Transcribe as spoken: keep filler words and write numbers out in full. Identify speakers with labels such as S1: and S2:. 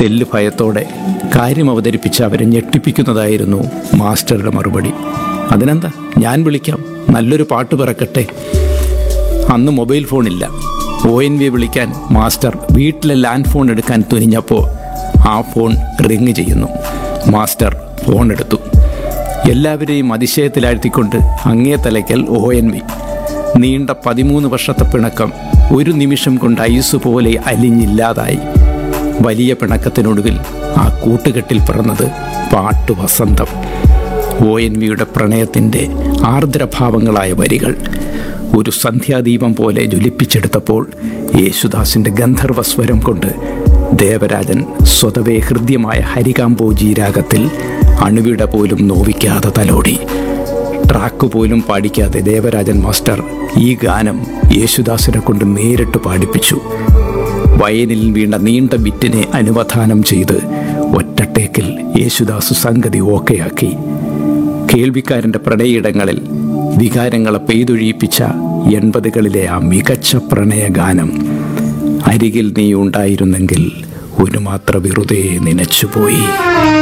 S1: തെല്ല് ഭയത്തോടെ കാര്യം അവതരിപ്പിച്ച് അവരെ ഞെട്ടിപ്പിക്കുന്നതായിരുന്നു മാസ്റ്ററുടെ മറുപടി. അതിനെന്താ, ഞാൻ വിളിക്കാം, നല്ലൊരു പാട്ട് പിറക്കട്ടെ. അന്ന് മൊബൈൽ ഫോണില്ല. ഒ എൻ വിയെ വിളിക്കാൻ മാസ്റ്റർ വീട്ടിലെ ലാൻഡ് ഫോൺ എടുക്കാൻ തുനിഞ്ഞപ്പോൾ ആ ഫോൺ റിങ് ചെയ്യുന്നു. മാസ്റ്റർ ഫോൺ എടുത്തു. എല്ലാവരെയും അതിശയത്തിലാഴ്ത്തിക്കൊണ്ട് അങ്ങേ തലയ്ക്കൽ ഒ എൻ വി. നീണ്ട പതിമൂന്ന് വർഷത്തെ പിണക്കം ഒരു നിമിഷം കൊണ്ട് ഐസ് പോലെ അലിഞ്ഞില്ലാതായി. വലിയ പിണക്കത്തിനൊടുവിൽ ആ കൂട്ടുകെട്ടിൽ പിറന്നത് പാട്ടു വസന്തം. ഒ എൻ വിയുടെ പ്രണയത്തിൻ്റെ ആർദ്രഭാവങ്ങളായ വരികൾ ഒരു സന്ധ്യാദീപം പോലെ ജ്വലിപ്പിച്ചെടുത്തപ്പോൾ യേശുദാസിൻ്റെ ഗന്ധർവസ്വരം കൊണ്ട് ദേവരാജൻ സ്വതവേ ഹൃദ്യമായ ഹരികാംബോജി രാഗത്തിൽ അണുവിട പോലും നോവിക്കാതെ തലോടി. ട്രാക്ക് പോലും പാടിക്കാതെ ദേവരാജൻ മാസ്റ്റർ ഈ ഗാനം യേശുദാസിനെ കൊണ്ട് നേരിട്ട് പാടിപ്പിച്ചു. വയലിൽ വീണ നീണ്ട ബിറ്റിനെ അനുവധാനം ചെയ്ത് ഒറ്റട്ടേക്കിൽ യേശുദാസ് സംഗതി ഓക്കെയാക്കി. കേൾവിക്കാരൻ്റെ പ്രണയയിടങ്ങളിൽ വികാരങ്ങളെ പെയ്തൊഴിയിപ്പിച്ച എൺപതുകളിലെ ആ മികച്ച പ്രണയഗാനം അരികിൽ നീ ഉണ്ടായിരുന്നെങ്കിൽ ഒരു മാത്ര വെറുതെ നനച്ചുപോയി.